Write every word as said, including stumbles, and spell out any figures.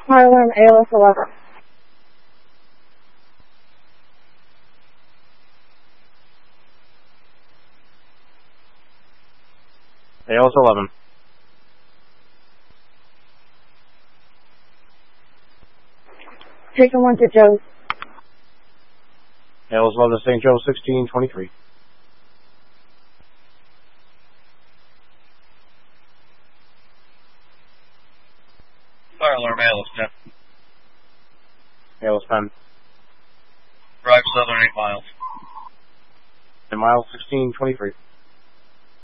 Fire alarm A L S eleven. A L S eleven. Taking one to Joe's. A L S eleven to Saint Joe sixteen twenty-three. Fire alarm A L S ten. A L S ten. Drive southern eight miles. eight miles sixteen twenty-three.